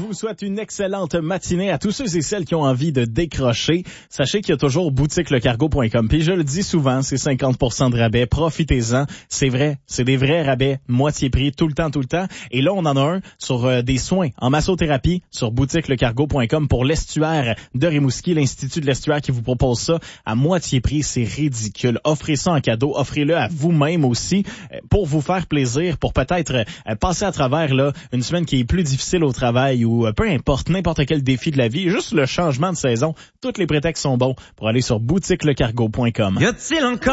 vous souhaite une excellente matinée à tous ceux et celles qui ont envie de décrocher. Sachez qu'il y a toujours boutiquelecargo.com. Puis je le dis souvent, c'est 50% de rabais. Profitez-en. C'est vrai, c'est des vrais rabais, moitié prix, tout le temps. Et là, on en a un sur des soins en massothérapie sur boutiquelecargo.com pour l'estuaire de Rimouski, l'Institut de l'estuaire qui vous propose ça à moitié prix. C'est ridicule. Offrez ça en cadeau. Offrez-le à vous-même aussi pour vous faire plaisir, pour peut-être passer à travers là une semaine qui est plus difficile au travail ou peu importe, n'importe quel défi de la vie, juste le changement de saison. Tous les prétextes sont bons pour aller sur boutiquelecargo.com. Y a-t-il encore